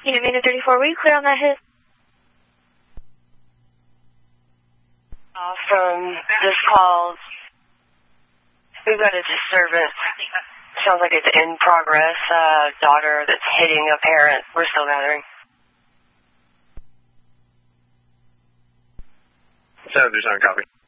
Unit Mana 34, were you clear on that hit? From this call, we've got a disturbance. Sounds like it's in progress. Daughter that's hitting a parent. We're still gathering. 737, copy.